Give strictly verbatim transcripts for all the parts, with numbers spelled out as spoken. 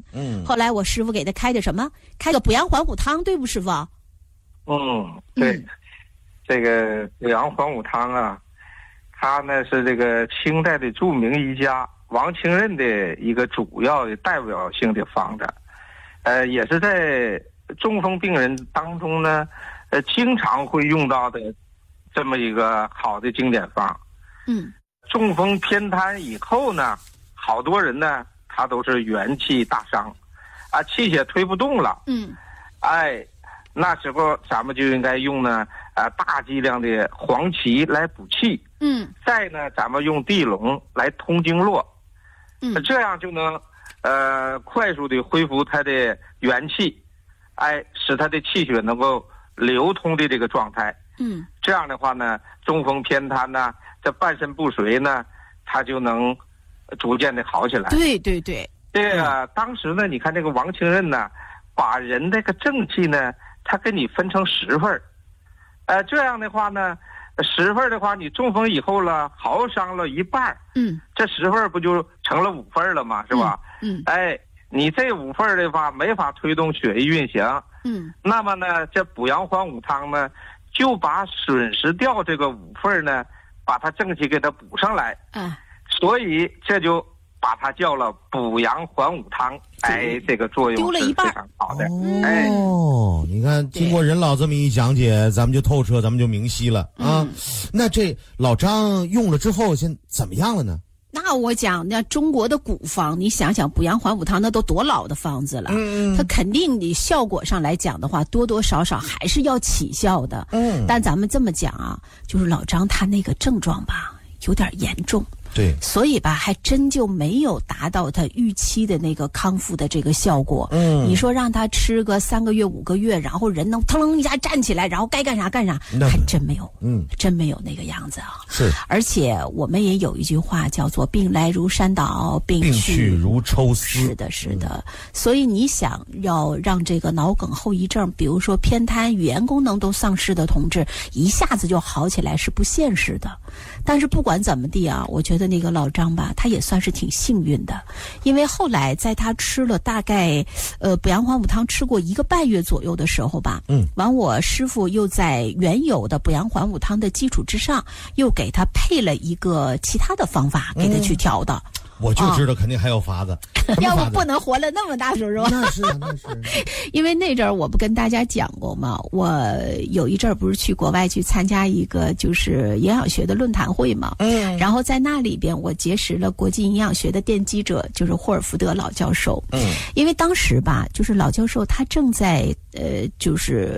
嗯， 后来我师傅给他开的什么？开个补阳还虎汤，对不师傅？ 嗯，对， 嗯、 这个补阳还虎汤啊，它呢是这个清代的著名医家王清任的一个主要的代表性的方子，呃，也是在中风病人当中呢，呃，经常会用到的这么一个好的经典方。 嗯， 中风偏瘫以后呢，好多人呢，他都是元气大伤，啊，气血推不动了。 嗯， 哎，那时候咱们就应该用呢，呃，大剂量的黄芪来补气。 嗯， 再呢，咱们用地龙来通经络。 嗯， 这样就能，呃，快速的恢复他的元气，哎，使他的气血能够流通的这个状态。 嗯， 这样的话呢，中风偏瘫呢，这半身不遂呢，他就能逐渐的好起来。 对对对， 这个、嗯、当时呢，你看这个王清任呢，把人这个正气呢，他给你分成十份儿，呃，这样的话呢，十份的话，你中风以后了，好伤了一半， 嗯， 这十份不就成了五份了吗？是吧？ 嗯，嗯哎，你这五份的话没法推动血液运行， 嗯， 那么呢，这补阳还虎汤呢，就把损失掉这个五份呢，把它正气给它补上来， 啊， 所以这就把它叫了补阳还虎汤。哎，这个作用是非常好的。哎， 哦，你看，经过任老这么一讲解，咱们就透彻，咱们就明晰了啊。 嗯、 那这老张用了之后，现怎么样了呢？ 那我讲，那中国的古方，你想想补阳还虎汤，那都多老的方子了， 嗯， 它肯定你效果上来讲的话，多多少少还是要起效的。 嗯， 但咱们这么讲啊，就是老张他那个症状吧，有点严重。 对， 所以吧，还真就没有达到他预期的那个康复的这个效果。 嗯， 你说让他吃个三个月、五个月，然后人能腾一下站起来，然后该干啥干啥，还真没有。 嗯， 真没有那个样子啊。 是， 而且我们也有一句话叫做“病来如山倒，病病去去如抽丝”。 是的，是的。嗯、所以你想要让这个脑梗后遗症，比如说偏瘫、语言功能都丧失的同志，一下子就好起来是不现实的。但是不管怎么地啊，我觉得那个老张吧，他也算是挺幸运的，因为后来在他吃了大概呃补阳还虎汤吃过一个半月左右的时候吧， 嗯， 完我师傅又在原有的补阳还虎汤的基础之上，又给他配了一个其他的方法给他去调的。嗯， 我就知道肯定还有法子， 啊、要不不能活了那么大时候是吧？ 那是那是， 因为那阵儿我不跟大家讲过吗？我有一阵儿不是去国外去参加一个就是营养学的论坛会嘛， 嗯， 然后在那里边我结识了国际营养学的奠基者，就是霍尔福德老教授， 嗯， 因为当时吧，就是老教授他正在呃就是。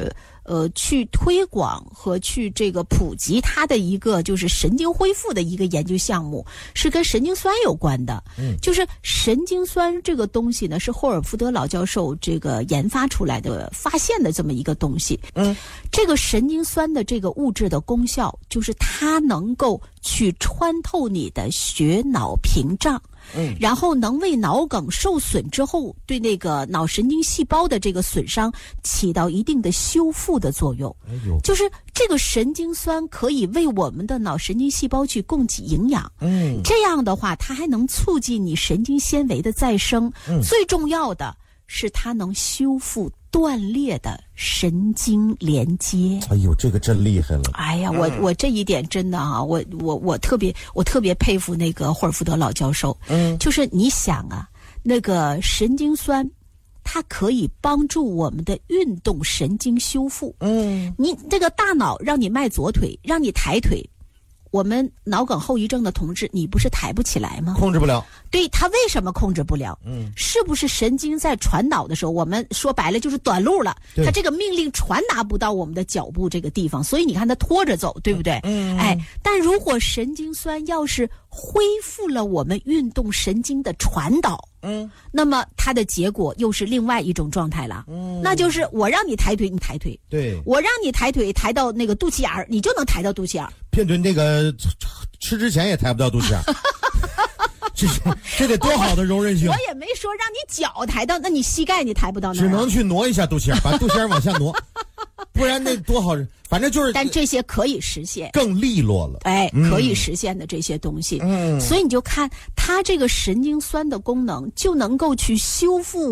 呃，去推广和去这个普及它的一个就是神经恢复的一个研究项目，是跟神经酸有关的。 嗯， 就是神经酸这个东西呢，是霍尔福德老教授这个研发出来的、发现的这么一个东西。 嗯， 这个神经酸的这个物质的功效，就是它能够去穿透你的血脑屏障。 嗯， 然后能为脑梗受损之后对那个脑神经细胞的这个损伤起到一定的修复的作用。 哎呦， 就是这个神经酸可以为我们的脑神经细胞去供给营养。 嗯， 这样的话，它还能促进你神经纤维的再生。 嗯， 最重要的是它能修复断裂的神经连接。 哎呦，这个真厉害了！ 哎呀，我我这一点真的啊，我我我特别我特别佩服那个霍尔福德老教授。 嗯， 就是你想啊，那个神经酸，它可以帮助我们的运动神经修复。 嗯， 你这个大脑让你迈左腿，让你抬腿。我们脑梗后遗症的同志，你不是抬不起来吗？ 控制不了。 对，他为什么控制不了？ 嗯， 是不是神经在传导的时候，我们说白了就是短路了，他这个命令传达不到我们的脚部这个地方，所以你看他拖着走，对不对？ 嗯， 哎，但如果神经酸要是恢复了我们运动神经的传导， 嗯， 那么它的结果又是另外一种状态了。 嗯， 那就是我让你抬腿，你抬腿； 对， 我让你抬腿，抬到那个肚脐眼儿，你就能抬到肚脐眼儿。 片墩这个吃之前也抬不到肚脐眼儿。这这得多好的柔韧性！ 我也没说让你脚抬到，那你膝盖你抬不到那儿、啊， 只能去挪一下肚脐眼，把肚脐眼往下挪，不然那多好，反正就是。 但这些可以实现， 更利落了。 哎，可以实现的这些东西， 嗯， 所以你就看它这个神经酸的功能，就能够去修复